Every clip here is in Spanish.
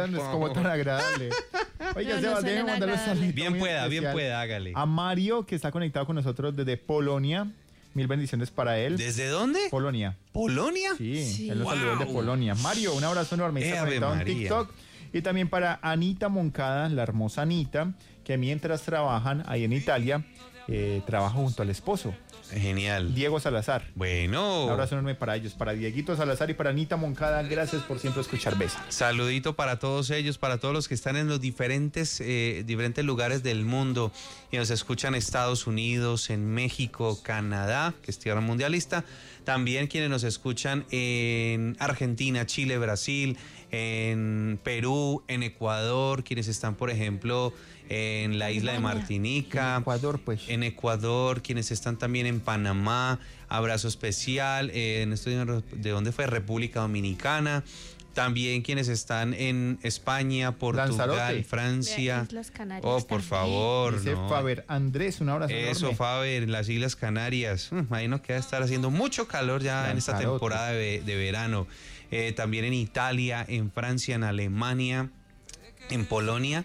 no es como tan agradable. Oiga, No, Sebas, no déjeme suena mandarle un agradable. saludo Bien pueda, hágale. a Mario, que está conectado con nosotros desde Polonia. Mil bendiciones para él. ¿Desde dónde? Polonia. ¿Polonia? Sí, él nos Wow. saludó desde Polonia. Mario, un abrazo enorme. Está Ave conectado en María. TikTok. Y también para Anita Moncada, la hermosa Anita, que mientras trabajan ahí en Italia, trabaja junto al esposo, Genial. Diego Salazar. Bueno. Un abrazo enorme para ellos, para Dieguito Salazar y para Anita Moncada. Gracias por siempre escuchar Besa. Saludito para todos ellos, para todos los que están en los diferentes lugares del mundo y nos escuchan en Estados Unidos, en México, Canadá, que es tierra mundialista. También quienes nos escuchan en Argentina, Chile, Brasil, en Perú, en Ecuador, quienes están, por ejemplo, en la isla de Martinica. En Ecuador, pues. En Ecuador, quienes están también en Panamá, abrazo especial. En ¿de dónde fue? República Dominicana. También quienes están en España, Portugal, Lanzarote. Francia. Islas Canarias Oh, por también. favor, Dice no. Faber Andrés, un abrazo Eso, enorme. Faber, en las Islas Canarias. Ahí nos queda estar haciendo mucho calor ya en esta Lanzarote. temporada de verano. También en Italia, en Francia, en Alemania, en Polonia.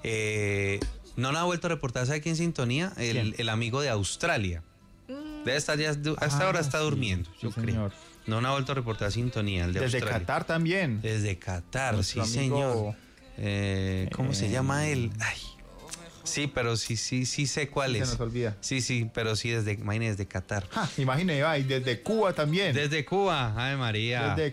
No nos ha vuelto a reportarse aquí en sintonía el amigo de Australia. Debe estar ya, hasta ahora está sí, durmiendo, sí, yo creo. señor. No nos ha vuelto a reportar sintonía, el de Desde Australia. Qatar también. Desde Qatar, sí, Nuestro amigo, señor. ¿Cómo se llama él? Ay, sí, pero sí sé cuál se es. nos olvida. Sí, pero sí, imagínese, desde Qatar. Imagine, y desde Cuba también. Desde Cuba, ay María. Desde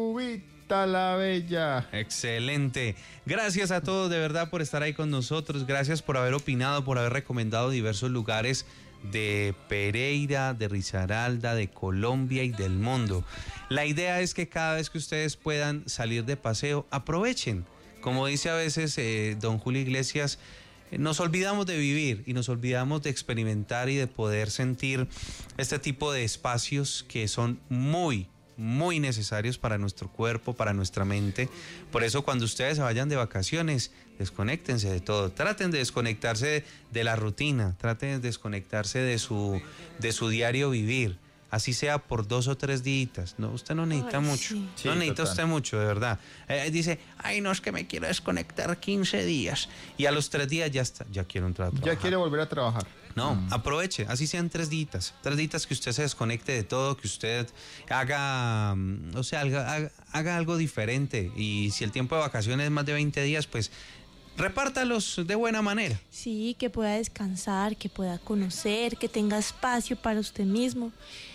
Cubita la Bella. Excelente. Gracias a todos de verdad por estar ahí con nosotros. Gracias por haber opinado, por haber recomendado diversos lugares de Pereira, de Risaralda, de Colombia y del mundo. La idea es que cada vez que ustedes puedan salir de paseo, aprovechen. Como dice a veces don Julio Iglesias, nos olvidamos de vivir y nos olvidamos de experimentar y de poder sentir este tipo de espacios que son muy necesarios para nuestro cuerpo, para nuestra mente. Por eso cuando ustedes se vayan de vacaciones, desconéctense de todo. Traten de desconectarse de la rutina, traten de desconectarse de su diario vivir. Así sea por 2 o 3 días. No, usted no necesita mucho. sí. Sí, No necesita total. usted mucho, de verdad. Dice, ay, no, es que me quiero desconectar 15 días. Y a los 3 días ya está, ya quiero entrar a trabajar. Ya quiere volver a trabajar. No, aproveche, así sean 3 días. 3 días que usted se desconecte de todo, que usted haga, o sea, haga algo diferente. Y si el tiempo de vacaciones es más de 20 días, pues repártalos de buena manera. Sí, que pueda descansar, que pueda conocer, que tenga espacio para usted mismo.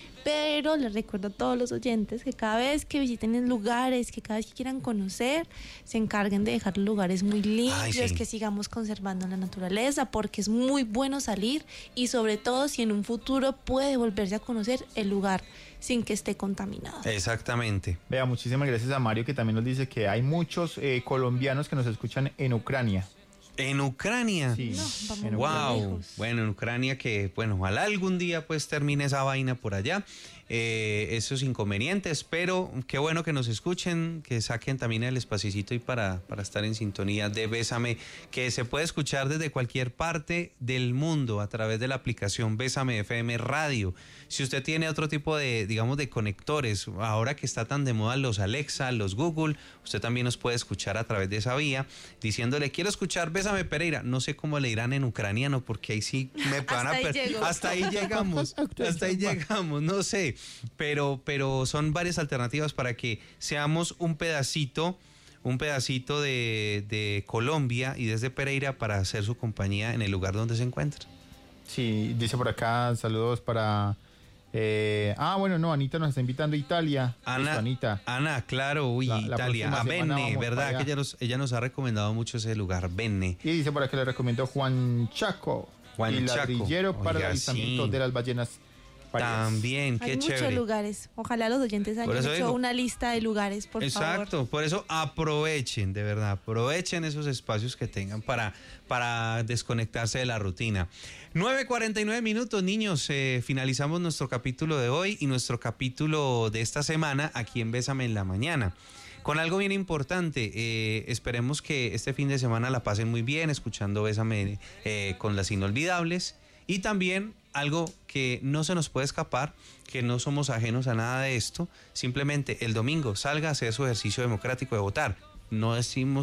Pero les recuerdo a todos los oyentes que cada vez que visiten lugares, que cada vez que quieran conocer, se encarguen de dejar lugares muy limpios, Ay, sí. que sigamos conservando la naturaleza, porque es muy bueno salir y sobre todo si en un futuro puede volverse a conocer el lugar sin que esté contaminado. Exactamente. Vea, muchísimas gracias a Mario, que también nos dice que hay muchos colombianos que nos escuchan en Ucrania. En Ucrania. Sí, No, vamos en muy Ucrania. Wow, lejos. bueno, en Ucrania que, bueno, ojalá algún día pues termine esa vaina por allá, esos inconvenientes, pero qué bueno que nos escuchen, que saquen también el espacito y para estar en sintonía de Bésame, que se puede escuchar desde cualquier parte del mundo a través de la aplicación Bésame FM Radio. Si usted tiene otro tipo de, digamos, de conectores, ahora que está tan de moda los Alexa, los Google, usted también nos puede escuchar a través de esa vía, diciéndole, quiero escuchar Bésame Pereira. No sé cómo le dirán en ucraniano, porque ahí sí me van Hasta ahí llego. hasta ahí llegamos, hasta ahí llegamos, no sé, pero son varias alternativas para que seamos un pedacito de Colombia y desde Pereira para hacer su compañía en el lugar donde se encuentra. Sí, dice por acá, saludos para... bueno, no, Anita nos está invitando a Italia. Listo, Anita. Ana, claro, uy, La Italia, próxima a semana Benne, vamos ¿verdad? para Que allá. ella nos ha recomendado mucho ese lugar, Benne. Y dice por acá, le recomiendo Juan Chaco. Juan y Chaco. ladrillero para el Oiga, avistamiento sí. de las ballenas parias. También, Hay qué muchos chévere. lugares. Ojalá los oyentes Por hayan eso hecho digo. una lista de lugares, por favor. Exacto, por eso aprovechen, de verdad, aprovechen esos espacios que tengan para desconectarse de la rutina. 9:49 minutos, niños, finalizamos nuestro capítulo de hoy y nuestro capítulo de esta semana aquí en Bésame en la Mañana. Con algo bien importante, esperemos que este fin de semana la pasen muy bien, escuchando Bésame con las inolvidables. Y también algo que no se nos puede escapar, que no somos ajenos a nada de esto, simplemente el domingo salga a hacer su ejercicio democrático de votar. No decimos